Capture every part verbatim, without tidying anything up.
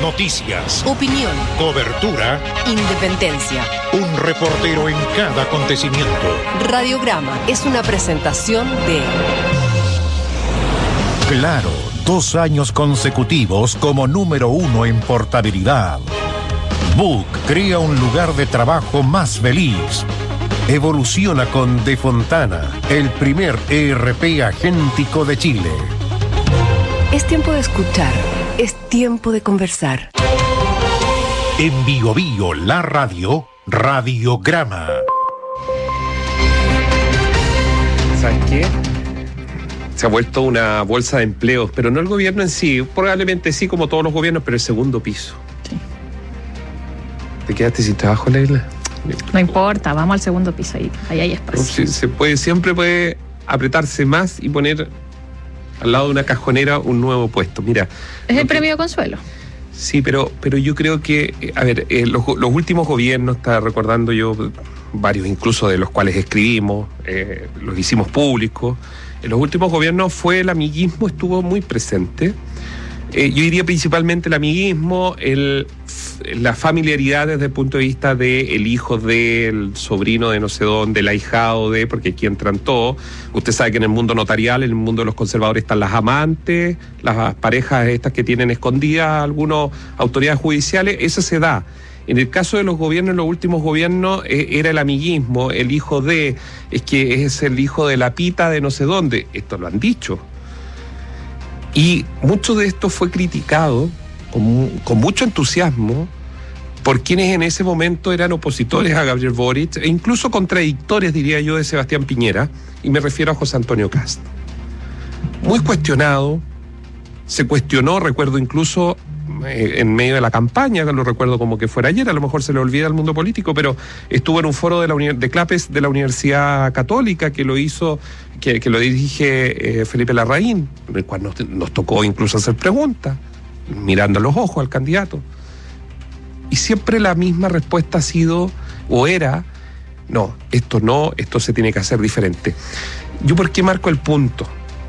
Noticias, opinión, cobertura, independencia. un reportero en cada acontecimiento. Radiograma es una presentación de Claro, dos años consecutivos como número uno en portabilidad. Book crea un lugar de trabajo más feliz. Evoluciona con De Fontana, el primer E R P agéntico de Chile. Es tiempo de escuchar, es tiempo de conversar. En Bio Bio, la radio, Radiograma. ¿Sabes qué? Se ha vuelto una bolsa de empleos, pero no el gobierno en sí, probablemente sí como todos los gobiernos, pero el segundo piso. Sí. ¿Te quedaste sin trabajo, Leila? No importa, vamos al segundo piso, ahí, ahí hay espacio. Se, se puede, siempre puede apretarse más y poner al lado de una cajonera un nuevo puesto. Mira. Es el que, premio de consuelo. Sí, pero, pero yo creo que, a ver, eh, los, los últimos gobiernos, estaba recordando yo varios incluso de los cuales escribimos, eh, los hicimos públicos. En los últimos gobiernos fue el amiguismo, estuvo muy presente. Eh, yo diría principalmente el amiguismo, el, la familiaridad desde el punto de vista del hijo del sobrino de no sé dónde, el ahijado de, porque aquí entran todos. Usted sabe que en el mundo notarial, en el mundo de los conservadores están las amantes, las parejas estas que tienen escondidas algunas autoridades judiciales, eso se da. En el caso de los gobiernos, en los últimos gobiernos, eh, era el amiguismo, el hijo de, es que es el hijo de la pita de no sé dónde, esto lo han dicho. Y mucho de esto fue criticado con, con mucho entusiasmo por quienes en ese momento eran opositores a Gabriel Boric e incluso contradictores, diría yo, de Sebastián Piñera, y me refiero a José Antonio Kast. Muy cuestionado, se cuestionó, recuerdo incluso eh, en medio de la campaña, lo recuerdo como que fuera ayer, a lo mejor se le olvida al mundo político, pero estuvo en un foro de, la uni- de CLAPES de la Universidad Católica que lo hizo... Que, que lo dirige eh, Felipe Larraín, en el cual nos, nos tocó incluso hacer preguntas, mirando a los ojos al candidato. Y siempre la misma respuesta ha sido, o era, no, esto no, esto se tiene que hacer diferente. ¿Yo por qué marco el punto?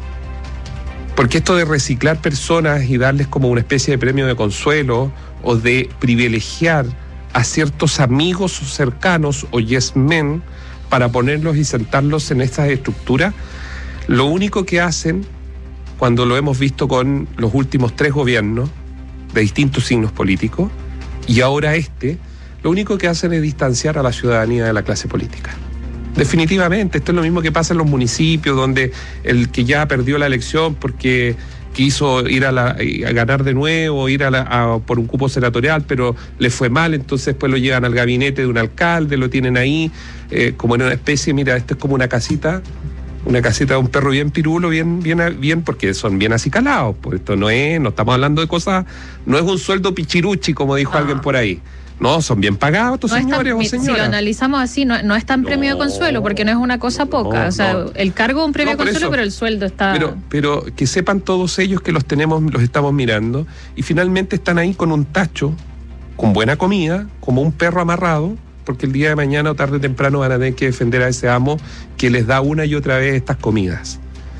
Porque esto de reciclar personas y darles como una especie de premio de consuelo, o de privilegiar a ciertos amigos cercanos o yes men, para ponerlos y sentarlos en estas estructuras, lo único que hacen, cuando lo hemos visto con los últimos tres gobiernos de distintos signos políticos, y ahora este, lo único que hacen es distanciar a la ciudadanía de la clase política. Definitivamente, esto es lo mismo que pasa en los municipios, donde el que ya perdió la elección porque quiso ir a, la, a ganar de nuevo, ir a, la, a por un cupo senatorial, pero le fue mal, entonces después lo llevan al gabinete de un alcalde, lo tienen ahí, eh, como en una especie, mira, esto es como una casita, una casita de un perro bien pirulo, bien, bien, bien, porque son bien acicalados, pues esto no es, no estamos hablando de cosas, no es un sueldo pichiruchi, como dijo ah. alguien por ahí. No, son bien pagados estos no señores tan, o señoras. Si lo analizamos así, no, no es tan no, premio de consuelo, porque no es una cosa poca. No, o sea, no. El cargo es un premio no, de consuelo, eso, pero el sueldo está... Pero, pero que sepan todos ellos que los tenemos, los estamos mirando, y finalmente están ahí con un tacho, con buena comida, como un perro amarrado, porque el día de mañana o tarde o temprano van a tener que defender a ese amo que les da una y otra vez estas comidas.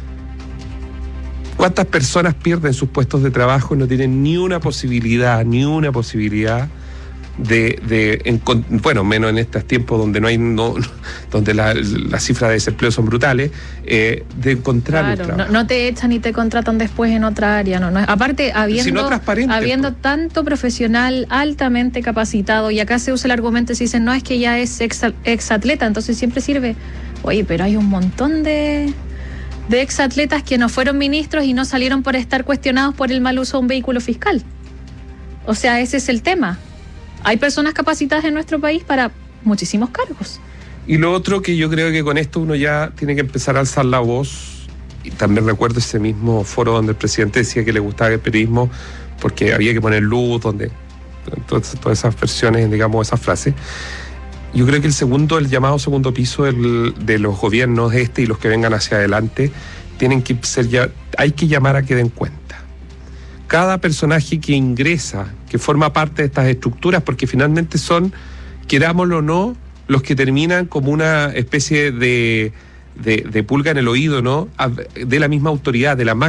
¿Cuántas personas pierden sus puestos de trabajo y no tienen ni una posibilidad, ni una posibilidad de, de en, bueno, menos en estos tiempos donde no hay no, donde las la cifras de desempleo son brutales, eh, de encontrar claro, un trabajo. No, no te echan y te contratan después en otra área, no, no aparte habiendo, si no habiendo pues. tanto profesional altamente capacitado, y acá se usa el argumento, se dicen, no, es que ya es ex, ex atleta, entonces siempre sirve. Oye, pero hay un montón de de ex atletas que no fueron ministros y no salieron por estar cuestionados por el mal uso de un vehículo fiscal. O sea, ese es el tema. Hay personas capacitadas en nuestro país para muchísimos cargos. Y lo otro que yo creo que con esto uno ya tiene que empezar a alzar la voz, y también recuerdo ese mismo foro donde el presidente decía que le gustaba el periodismo porque había que poner luz, donde todas, todas esas versiones, digamos, esas frases. Yo creo que el segundo, el llamado segundo piso del, de los gobiernos este y los que vengan hacia adelante, tienen que ser ya, hay que llamar a que den cuenta. Cada personaje que ingresa, que forma parte de estas estructuras, porque finalmente son, querámoslo o no, los que terminan como una especie de, de, de pulga en el oído, ¿no? De la misma autoridad, de la máxima